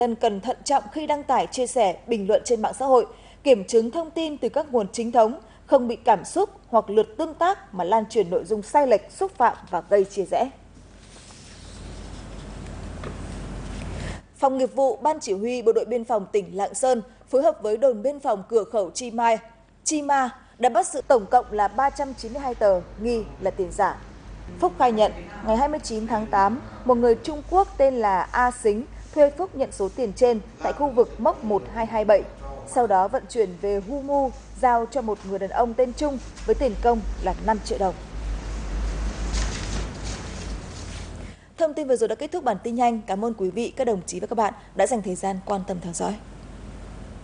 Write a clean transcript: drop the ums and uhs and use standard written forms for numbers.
Dân cần thận trọng khi đăng tải, chia sẻ, bình luận trên mạng xã hội, kiểm chứng thông tin từ các nguồn chính thống, không bị cảm xúc hoặc lượt tương tác mà lan truyền nội dung sai lệch, xúc phạm và gây chia rẽ. Phòng Nghiệp vụ Ban Chỉ huy Bộ đội Biên phòng tỉnh Lạng Sơn phối hợp với đồn biên phòng cửa khẩu Chi Ma đã bắt giữ tổng cộng là 392 tờ nghi là tiền giả. Phúc khai nhận, ngày 29 tháng 8, một người Trung Quốc tên là A Xính thuê Phúc nhận số tiền trên tại khu vực mốc 1227, sau đó vận chuyển về Hu Mu giao cho một người đàn ông tên Trung với tiền công là 5 triệu đồng. Thông tin vừa rồi đã kết thúc bản tin nhanh. Cảm ơn quý vị, các đồng chí và các bạn đã dành thời gian quan tâm theo dõi.